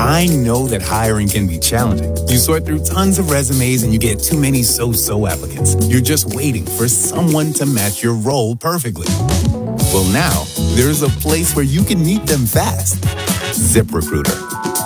I know that hiring can be challenging. You sort through tons of resumes and you get too many so-so applicants. You're just waiting for someone to match your role perfectly. Well, now, there's a place where you can meet them fast. ZipRecruiter.